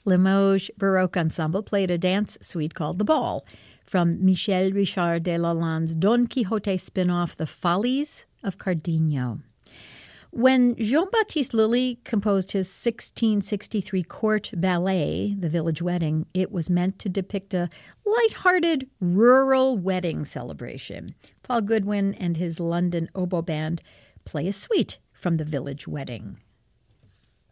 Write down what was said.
Limoges Baroque Ensemble played a dance suite called The Ball from Michel Richard de Lalande's Don Quixote spin-off, The Follies of Cardenio. When Jean-Baptiste Lully composed his 1663 court ballet, The Village Wedding, it was meant to depict a light-hearted rural wedding celebration. Paul Goodwin and his London oboe band play a suite from The Village Wedding.